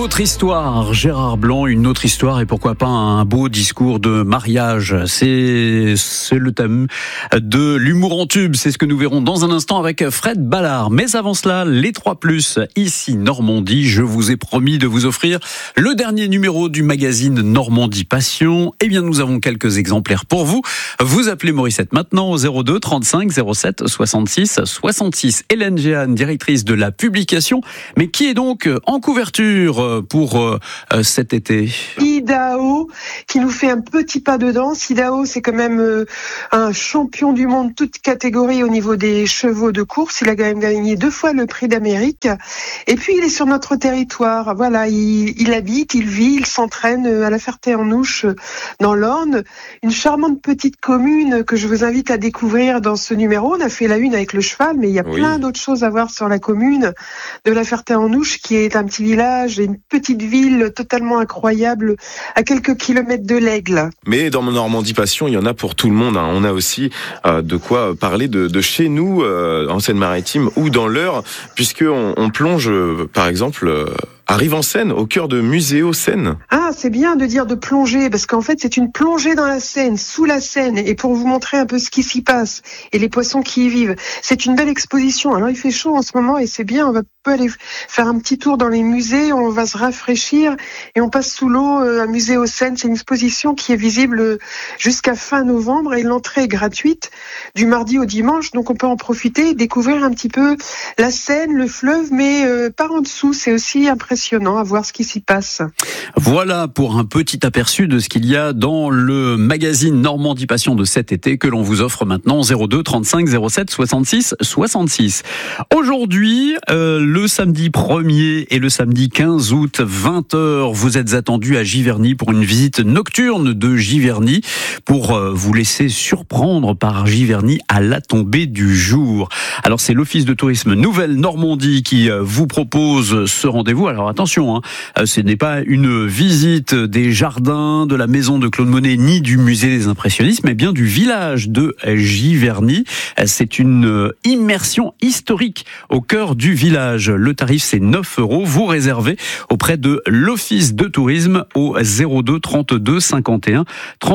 autre histoire, Gérard Blanc, une autre histoire et pourquoi pas un beau discours de mariage. C'est le thème de l'humour en tube, c'est ce que nous verrons dans un instant avec Fred Ballard. Mais avant cela, les 3+, ici Normandie, je vous ai promis de vous offrir le dernier numéro du magazine Normandie Passion. Eh bien, nous avons quelques exemplaires pour vous. Vous appelez Morissette maintenant au 02 35 07 66 66. Hélène Jeanne, directrice de la publication, mais qui est donc en couverture pour cet été? Idaho, qui nous fait un petit pas de danse. Idaho, c'est quand même un champion du monde, toute catégorie au niveau des chevaux de course. Il a quand même gagné 2 fois le prix d'Amérique. Et puis, il est sur notre territoire. Voilà, il habite, il vit, il s'entraîne à la Ferté-en-Ouche, dans l'Orne. Une charmante petite commune que je vous invite à découvrir dans ce numéro. On a fait la une avec le cheval, mais il y a plein d'autres choses à voir sur la commune de la Ferté-en-Ouche, qui est un petit village et une petite ville totalement incroyable à quelques kilomètres de l'Aigle. Mais dans mon Normandie Passion, il y en a pour tout le monde. On a aussi de quoi parler de chez nous, en Seine-Maritime ou dans l'Eure, puisqu'on plonge, par exemple, à Rive-en-Seine, au cœur de Muséo-Seine. Ah, c'est bien de dire de plonger, parce qu'en fait, c'est une plongée dans la Seine, sous la Seine, et pour vous montrer un peu ce qui s'y passe, et les poissons qui y vivent. C'est une belle exposition. Alors, il fait chaud en ce moment, et c'est bien, on peut aller faire un petit tour dans les musées, on va se rafraîchir, et on passe sous l'eau à Muséo-Seine. C'est une exposition qui est visible jusqu'à fin novembre, et l'entrée est gratuite, du mardi au dimanche, donc on peut en profiter et découvrir un petit peu la Seine, le fleuve, mais par en dessous, c'est aussi impressionnant à voir ce qui s'y passe. Voilà pour un petit aperçu de ce qu'il y a dans le magazine Normandie Passion de cet été que l'on vous offre maintenant 02 35 07 66 66. Aujourd'hui, le samedi 1er et le samedi 15 août, 20h, vous êtes attendus à Giverny pour une visite nocturne de Giverny pour vous laisser surprendre par Giverny à la tombée du jour. Alors c'est l'Office de tourisme Nouvelle Normandie qui vous propose ce rendez-vous. Alors attention, ce n'est pas une visite des jardins, de la maison de Claude Monet, ni du musée des impressionnistes, mais bien du village de Giverny. C'est une immersion historique au cœur du village. Le tarif, c'est 9 €. Vous réservez auprès de l'Office de tourisme au 02 32 51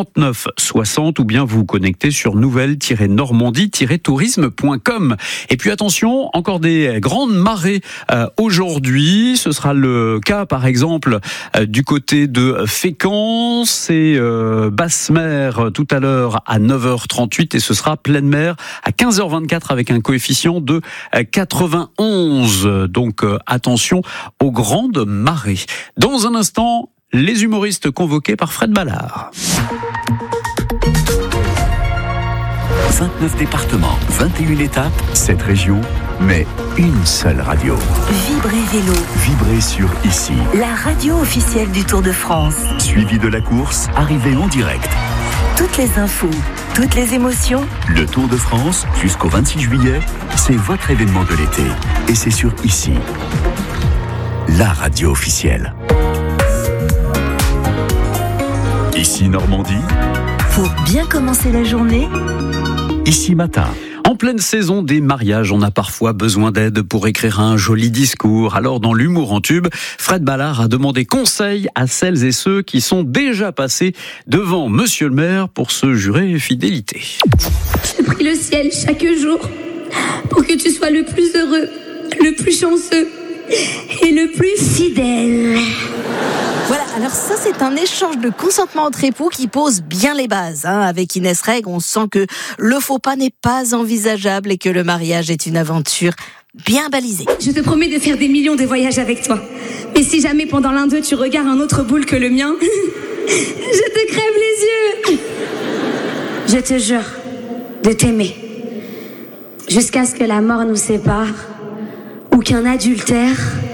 39 60 ou bien vous connectez sur nouvelle-normandie-tourisme.com. Et puis attention, encore des grandes marées aujourd'hui. Ce sera le cas, par exemple, du côté de Fécamp, c'est basse mer tout à l'heure à 9h38 et ce sera pleine mer à 15h24 avec un coefficient de 91. Donc attention aux grandes marées. Dans un instant, les humoristes convoqués par Fred Ballard. 29 départements, 21 étapes, 7 régions, mais une seule radio. Vibrez Vélo. Vibrez sur Ici. La radio officielle du Tour de France. Suivi de la course, arrivée en direct. Toutes les infos, toutes les émotions. Le Tour de France, jusqu'au 26 juillet, c'est votre événement de l'été. Et c'est sur Ici. La radio officielle. Ici Normandie. Pour bien commencer la journée. Ici Matin. En pleine saison des mariages, on a parfois besoin d'aide pour écrire un joli discours. Alors, dans l'humour en tube, Fred Ballard a demandé conseil à celles et ceux qui sont déjà passés devant Monsieur le maire pour se jurer fidélité. Je prie le ciel chaque jour pour que tu sois le plus heureux, le plus chanceux et le plus fidèle. Voilà, alors ça c'est un échange de consentement entre époux qui pose bien les bases. Avec Inès Reg, on sent que le faux pas n'est pas envisageable et que le mariage est une aventure bien balisée. Je te promets de faire des millions de voyages avec toi. Mais si jamais pendant l'un d'eux tu regardes un autre boule que le mien, je te crève les yeux. Je te jure de t'aimer jusqu'à ce que la mort nous sépare ou qu'un adultère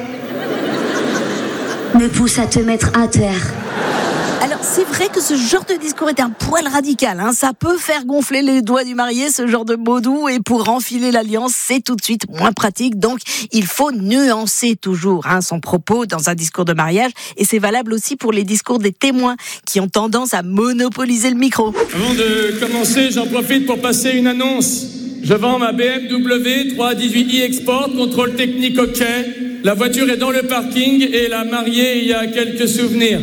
me pousse à te mettre à terre. Alors c'est vrai que ce genre de discours est un poil radical. Ça peut faire gonfler les doigts du marié, ce genre de mots doux. Et pour enfiler l'alliance, c'est tout de suite moins pratique. Donc il faut nuancer toujours son propos dans un discours de mariage. Et c'est valable aussi pour les discours des témoins qui ont tendance à monopoliser le micro. Avant de commencer, j'en profite pour passer une annonce. Je vends ma BMW 318i Export, contrôle technique OK. La voiture est dans le parking et la mariée y a quelques souvenirs.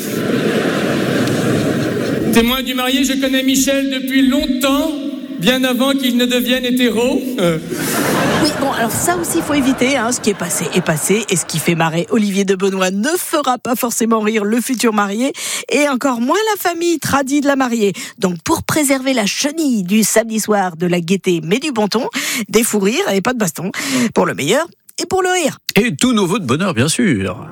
Témoin du marié, je connais Michel depuis longtemps, bien avant qu'il ne devienne hétéro. Oui, bon, alors ça aussi, il faut éviter. Ce qui est passé est passé. Et ce qui fait marrer Olivier de Benoît ne fera pas forcément rire le futur marié. Et encore moins la famille tradie de la mariée. Donc, pour préserver la chenille du samedi soir, de la gaieté, mais du bon ton, des fous rires et pas de baston. Pour le meilleur et pour le rire. Et tous nos vœux de bonheur, bien sûr.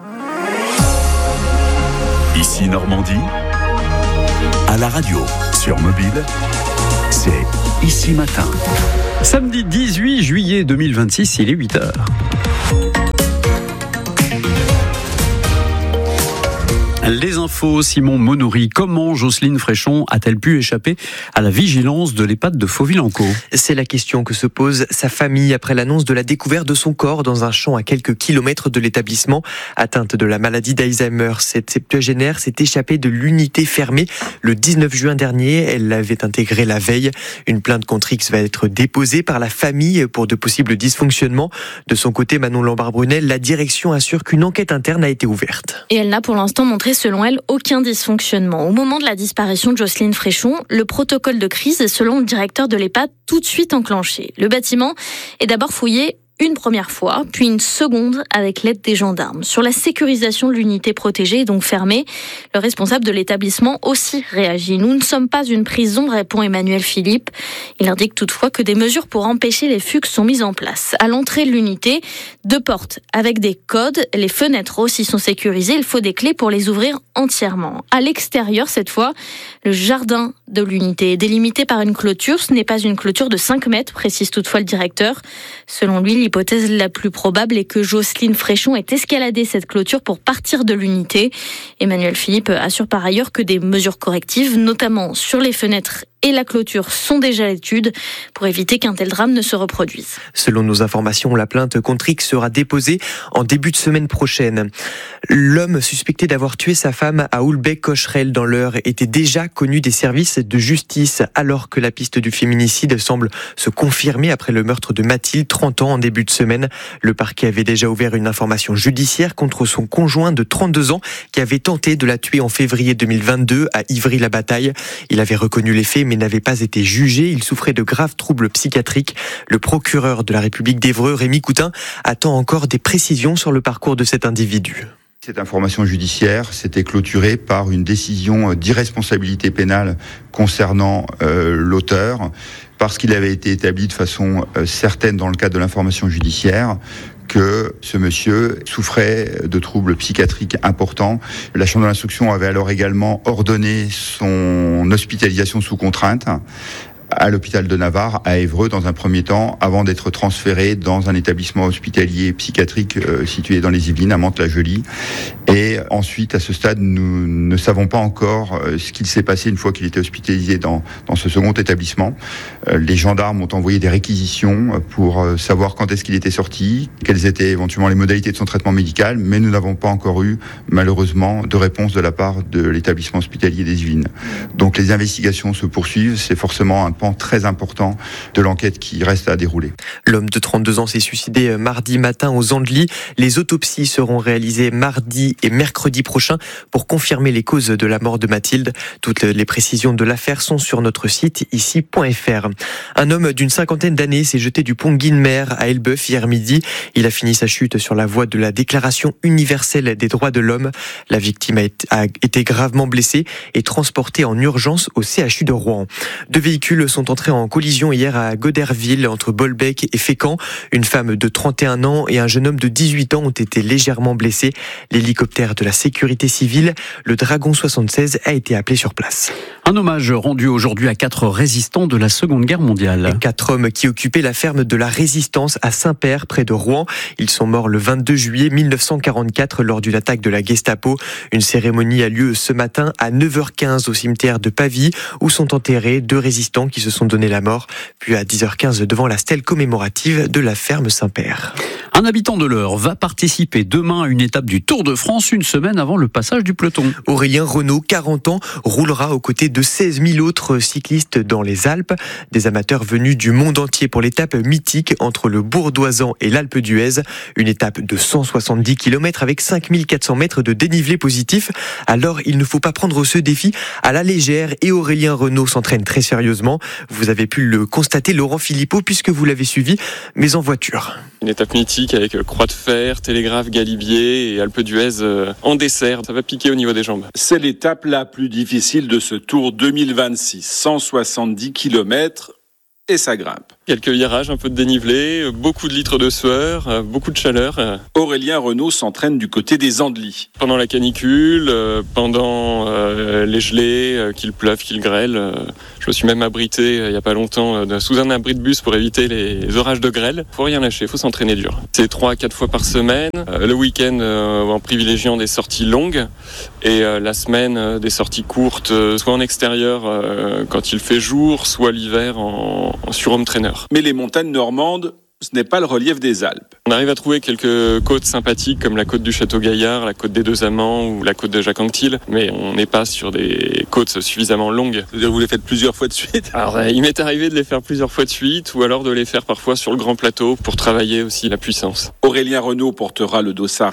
Ici Normandie, à la radio, sur mobile, c'est Ici Matin. Samedi 18 juillet 2026, il est 8h. Les infos, Simon Monory. Comment Jocelyne Fréchon a-t-elle pu échapper à la vigilance de l'EHPAD de Fauville-en-Caux ? C'est la question que se pose sa famille après l'annonce de la découverte de son corps dans un champ à quelques kilomètres de l'établissement. Atteinte de la maladie d'Alzheimer, cette septuagénaire s'est échappée de l'unité fermée le 19 juin dernier. Elle l'avait intégrée la veille. Une plainte contre X va être déposée par la famille pour de possibles dysfonctionnements. De son côté, Manon Lombard-Brunel, la direction assure qu'une enquête interne a été ouverte. Et elle n'a pour l'instant montré, selon elle, aucun dysfonctionnement. Au moment de la disparition de Jocelyne Fréchon, le protocole de crise est, selon le directeur de l'EHPAD, tout de suite enclenché. Le bâtiment est d'abord fouillé une première fois, puis une seconde avec l'aide des gendarmes. Sur la sécurisation de l'unité protégée, donc fermée, le responsable de l'établissement aussi réagit. Nous ne sommes pas une prison, répond Emmanuel Philippe. Il indique toutefois que des mesures pour empêcher les fugues sont mises en place. À l'entrée de l'unité, 2 portes avec des codes. Les fenêtres aussi sont sécurisées. Il faut des clés pour les ouvrir entièrement. À l'extérieur, cette fois, le jardin de l'unité est délimité par une clôture. Ce n'est pas une clôture de 5 mètres, précise toutefois le directeur. Selon lui, l'hypothèse la plus probable est que Jocelyne Fréchon ait escaladé cette clôture pour partir de l'unité. Emmanuel Philippe assure par ailleurs que des mesures correctives, notamment sur les fenêtres et la clôture, sont déjà à l'étude pour éviter qu'un tel drame ne se reproduise. Selon nos informations, la plainte contre X sera déposée en début de semaine prochaine. L'homme suspecté d'avoir tué sa femme à Houlbec-Cocherel dans l'Eure était déjà connu des services de justice, alors que la piste du féminicide semble se confirmer après le meurtre de Mathilde, 30 ans, en début de semaine. Le parquet avait déjà ouvert une information judiciaire contre son conjoint de 32 ans qui avait tenté de la tuer en février 2022 à Ivry-la-Bataille. Il avait reconnu les faits mais n'avait pas été jugé. Il souffrait de graves troubles psychiatriques. Le procureur de la République d'Évreux, Rémi Coutin, attend encore des précisions sur le parcours de cet individu. Cette information judiciaire s'était clôturée par une décision d'irresponsabilité pénale concernant l'auteur, parce qu'il avait été établi de façon certaine dans le cadre de l'information judiciaire que ce monsieur souffrait de troubles psychiatriques importants. La chambre de l'instruction avait alors également ordonné son hospitalisation sous contrainte à l'hôpital de Navarre, à Évreux, dans un premier temps, avant d'être transféré dans un établissement hospitalier psychiatrique situé dans les Yvelines, à Mantes-la-Jolie. Et ensuite, à ce stade, nous ne savons pas encore ce qu'il s'est passé une fois qu'il était hospitalisé dans ce second établissement. Les gendarmes ont envoyé des réquisitions pour savoir quand est-ce qu'il était sorti, quelles étaient éventuellement les modalités de son traitement médical, mais nous n'avons pas encore eu, malheureusement, de réponse de la part de l'établissement hospitalier des Yvelines. Donc les investigations se poursuivent, c'est forcément un pan très important de l'enquête qui reste à dérouler. L'homme de 32 ans s'est suicidé mardi matin aux Andelys. Les autopsies seront réalisées mardi et mercredi prochain pour confirmer les causes de la mort de Mathilde. Toutes les précisions de l'affaire sont sur notre site ici.fr. Un homme d'une 50aine d'années s'est jeté du pont Guilmer à Elbeuf hier midi. Il a fini sa chute sur la voie de la Déclaration universelle des droits de l'homme. La victime a été gravement blessée et transportée en urgence au CHU de Rouen. 2 véhicules sont entrés en collision hier à Goderville, entre Bolbec et Fécamp. Une femme de 31 ans et un jeune homme de 18 ans ont été légèrement blessés. L'hélicoptère de la sécurité civile, le Dragon 76, a été appelé sur place. Un hommage rendu aujourd'hui à 4 résistants de la Seconde Guerre mondiale. 4 hommes qui occupaient la ferme de la Résistance à Saint-Père, près de Rouen. Ils sont morts le 22 juillet 1944 lors d'une attaque de la Gestapo. Une cérémonie a lieu ce matin à 9h15 au cimetière de Pavie, où sont enterrés 2 résistants qui se sont donné la mort, puis à 10h15 devant la stèle commémorative de la ferme Saint-Père. Un habitant de l'Eure va participer demain à une étape du Tour de France France, une semaine avant le passage du peloton. Aurélien Renaud, 40 ans, roulera aux côtés de 16 000 autres cyclistes dans les Alpes. Des amateurs venus du monde entier pour l'étape mythique entre le Bourdoisan et l'Alpe d'Huez. Une étape de 170 km avec 5400 mètres de dénivelé positif. Alors, il ne faut pas prendre ce défi à la légère et Aurélien Renaud s'entraîne très sérieusement. Vous avez pu le constater, Laurent Philippot, puisque vous l'avez suivi, mais en voiture. Une étape mythique avec Croix de Fer, Télégraphe, Galibier et Alpe d'Huez en dessert. Ça va piquer au niveau des jambes. C'est l'étape la plus difficile de ce Tour 2026. 170 km et ça grimpe. Quelques virages, un peu de dénivelé, beaucoup de litres de sueur, beaucoup de chaleur. Aurélien Renaud s'entraîne du côté des Andelys. Pendant la canicule, pendant les gelées, qu'il pleuve, qu'il grêle. Je me suis même abrité il n'y a pas longtemps sous un abri de bus pour éviter les orages de grêle. Faut rien lâcher, faut s'entraîner dur. C'est 3 à 4 fois par semaine. Le week-end en privilégiant des sorties longues et la semaine des sorties courtes, soit en extérieur quand il fait jour, soit l'hiver sur home trainer. Mais les montagnes normandes, ce n'est pas le relief des Alpes. On arrive à trouver quelques côtes sympathiques comme la côte du Château-Gaillard, la côte des Deux Amants ou la côte de Jacques-Anquetil, mais on n'est pas sur des côtes suffisamment longues. C'est-à-dire que vous les faites plusieurs fois de suite? Alors, il m'est arrivé de les faire plusieurs fois de suite ou alors de les faire parfois sur le grand plateau pour travailler aussi la puissance. Aurélien Renaud portera le dossard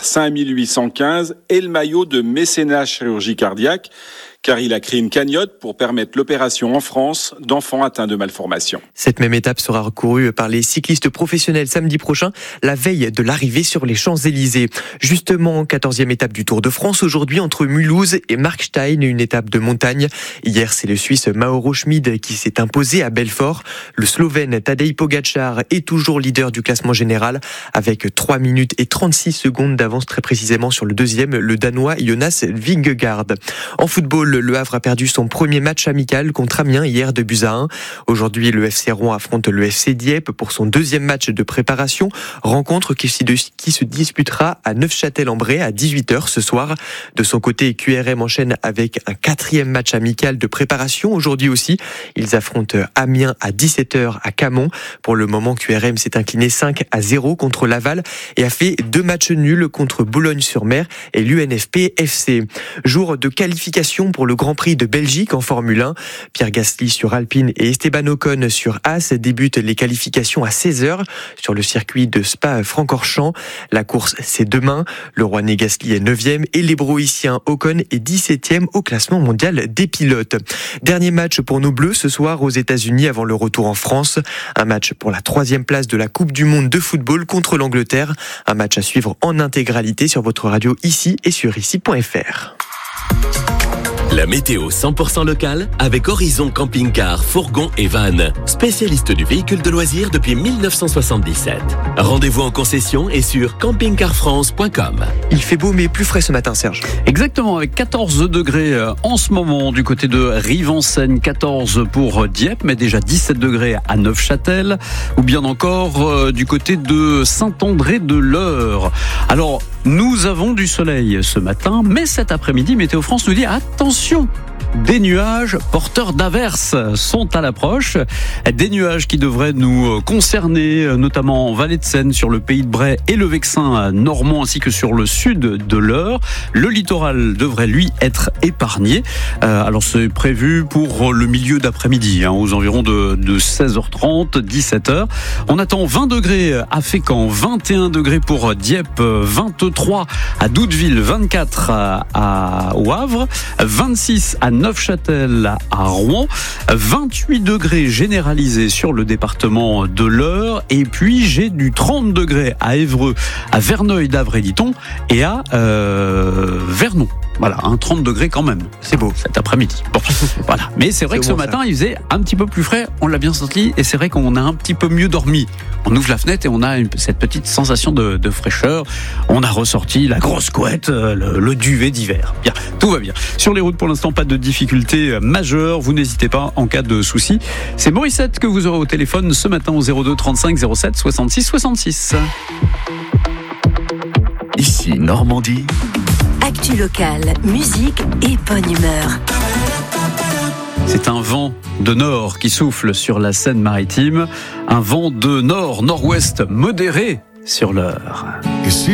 5815 et le maillot de mécénat chirurgie cardiaque, car il a créé une cagnotte pour permettre l'opération en France d'enfants atteints de malformations. Cette même étape sera recourue par les cyclistes professionnels samedi prochain, la veille de l'arrivée sur les Champs-Élysées. Justement, 14e étape du Tour de France, aujourd'hui entre Mulhouse et Markstein, une étape de montagne. Hier, c'est le Suisse Mauro Schmid qui s'est imposé à Belfort. Le Slovène Tadej Pogačar est toujours leader du classement général, avec 3 minutes et 36 secondes d'avance très précisément sur le deuxième, le Danois Jonas Vingegaard. En football, le Havre a perdu son premier match amical contre Amiens hier de 2-1. Aujourd'hui, le FC Rouen affronte le FC Dieppe pour son deuxième match de préparation. Rencontre qui se disputera à Neufchâtel-en-Bray à 18h ce soir. De son côté, QRM enchaîne avec un 4e match amical de préparation. Aujourd'hui aussi, ils affrontent Amiens à 17h à Camon. Pour le moment, QRM s'est incliné 5-0 contre Laval et a fait 2 matchs nuls contre Boulogne-sur-Mer et l'UNFP FC. Jour de qualification pour le Grand Prix de Belgique en Formule 1. Pierre Gasly sur Alpine et Esteban Ocon sur As débutent les qualifications à 16h sur le circuit de Spa-Francorchamps. La course, c'est demain. Le Rouennais Gasly est 9e et l'Hébroïcien Ocon est 17e au classement mondial des pilotes. Dernier match pour nos Bleus ce soir aux États-Unis avant le retour en France. Un match pour la 3e place de la Coupe du Monde de football contre l'Angleterre. Un match à suivre en intégralité sur votre radio ici et sur ici.fr. La météo 100% locale avec Horizon Camping Car, Fourgon et Van, spécialiste du véhicule de loisirs depuis 1977. Rendez-vous en concession et sur campingcarfrance.com. Il fait beau mais plus frais ce matin, Serge. Exactement, avec 14 degrés en ce moment du côté de Rive-en-Seine, 14 pour Dieppe, mais déjà 17 degrés à Neufchâtel, ou bien encore du côté de Saint-André-de-l'Eure. Alors, nous avons du soleil ce matin, mais cet après-midi, Météo France nous dit attention, des nuages porteurs d'averses sont à l'approche. Des nuages qui devraient nous concerner, notamment en Vallée de Seine, sur le Pays de Bray et le Vexin normand, ainsi que sur le sud de l'Eure. Le littoral devrait, lui, être épargné. Alors, c'est prévu pour le milieu d'après-midi, aux environs de 16h30, 17h. On attend 20 degrés à Fécamp, 21 degrés pour Dieppe, 23 à Doudeville, 24 au Havre, 26 à Neufchâtel, à Rouen, 28 degrés généralisés sur le département de l'Eure, et puis j'ai du 30 degrés à Évreux, à Verneuil d'Avray-Litton et à Vernon. Voilà, 30 degrés quand même. C'est beau cet après-midi. Bon, voilà. Mais c'est vrai que ce matin, il faisait un petit peu plus frais. On l'a bien senti et c'est vrai qu'on a un petit peu mieux dormi. On ouvre la fenêtre et on a cette petite sensation de fraîcheur. On a ressorti la grosse couette, le duvet d'hiver. Bien, tout va bien. Sur les routes, pour l'instant, pas de difficultés majeures. Vous n'hésitez pas en cas de souci. C'est Morissette que vous aurez au téléphone ce matin au 02 35 07 66 66. Ici, Normandie. Actu locale, musique et bonne humeur. C'est un vent de nord qui souffle sur la Seine-Maritime. Un vent de nord-nord-ouest modéré sur l'Eure.